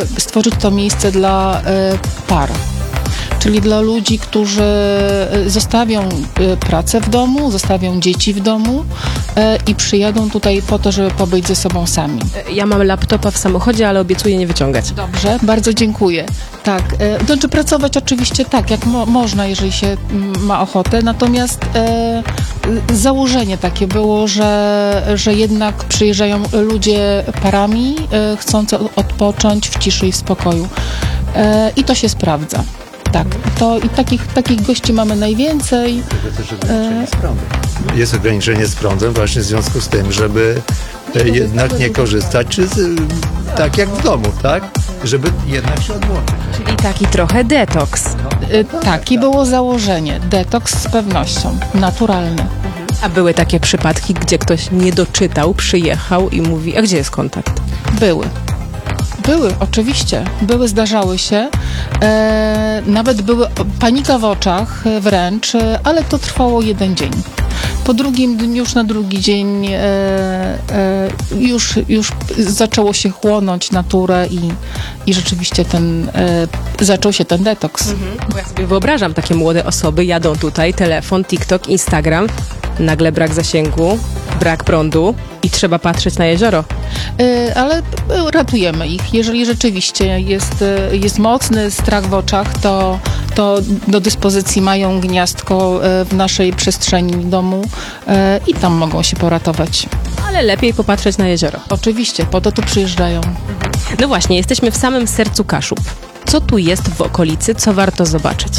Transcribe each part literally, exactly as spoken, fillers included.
stworzyć to miejsce dla e, par. Czyli dla ludzi, którzy zostawią pracę w domu, zostawią dzieci w domu i przyjadą tutaj po to, żeby pobyć ze sobą sami. Ja mam laptopa w samochodzie, ale obiecuję nie wyciągać. Dobrze, bardzo dziękuję. Tak, to znaczy pracować oczywiście tak, jak mo- można, jeżeli się ma ochotę, natomiast e, założenie takie było, że, że jednak przyjeżdżają ludzie parami, e, chcący odpocząć w ciszy i w spokoju. E, I to się sprawdza. Tak, to i takich, takich gości mamy najwięcej. Też ograniczenie z prądem. Jest ograniczenie z prądem właśnie w związku z tym, żeby e, jednak nie korzystać, czy z, tak jak w domu, tak? Żeby jednak się odłączyć. Czyli taki trochę detoks. Y, Takie było założenie. Detoks z pewnością, naturalny. A były takie przypadki, gdzie ktoś nie doczytał, przyjechał i mówi, a gdzie jest kontakt? Były. Były, oczywiście. Były, zdarzały się. E, nawet były panika w oczach e, wręcz, e, ale to trwało jeden dzień. Po drugim dniu, już na drugi dzień e, e, już, już zaczęło się chłonąć naturę i, i rzeczywiście ten, e, zaczął się ten detoks. Mhm. Bo ja sobie wyobrażam, takie młode osoby jadą tutaj, telefon, TikTok, Instagram, nagle brak zasięgu, brak prądu i trzeba patrzeć na jezioro. E, ale ratujemy ich. Jeżeli rzeczywiście jest, e, jest mocny strach w oczach, to, to do dyspozycji mają gniazdko e, w naszej przestrzeni domu e, i tam mogą się poratować. Ale lepiej popatrzeć na jezioro. Oczywiście, po to tu przyjeżdżają. No właśnie, jesteśmy w samym sercu Kaszub. Co tu jest w okolicy, co warto zobaczyć?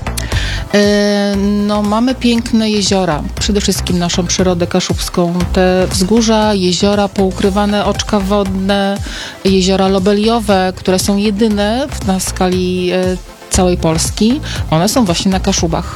E, No, mamy piękne jeziora, przede wszystkim naszą przyrodę kaszubską. Te wzgórza, jeziora, poukrywane oczka wodne, jeziora lobeliowe, które są jedyne w- na skali e, całej Polski. One są właśnie na Kaszubach.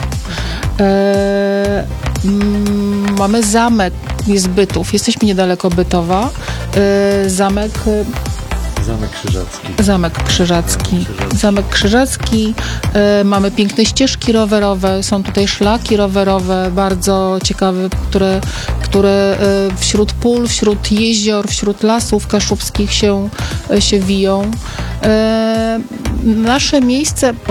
E, mm, mamy zamek, jest Bytów, jesteśmy niedaleko Bytowa. E, zamek e, Zamek Krzyżacki. Zamek Krzyżacki. Zamek Krzyżacki. E, mamy piękne ścieżki rowerowe, są tutaj szlaki rowerowe, bardzo ciekawe, które, które e, wśród pól, wśród jezior, wśród lasów kaszubskich się, e, się wiją. E, nasze miejsce